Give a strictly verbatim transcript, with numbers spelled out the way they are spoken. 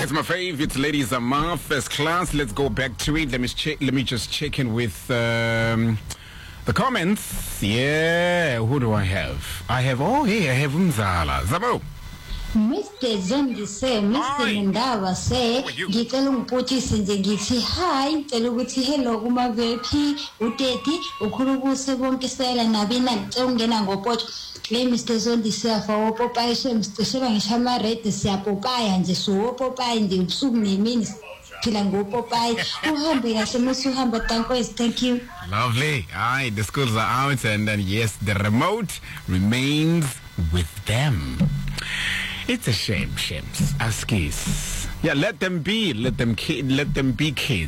It's my favorite, ladies and my first class. Let's go back to it. Let me check. Let me just check in with um, the comments. Yeah, who do I have? I have. Oh, hey, I have Umzala Zabo. Mister Zondi say, Mister Ndaba say, ngicela ungiphuthise nje ngithi hi, ngicela ukuthi hello kuma V P, uTeti, ukhulubuse bonke sela nabina ngicela ungena ngopoto. Le Mister Zondi siyafa wopopayi semsteshela ngishama red siyapopaya nje so wopopayi nje ubusuku nemini phila ngopopayi uhambe kahle musu uhamba tankoys. Thank you. Lovely. Aye, the schools are out and then yes, the remote remains with them. It's a shame, shames, askis. Yeah, let them be, let them ki- let them be kids.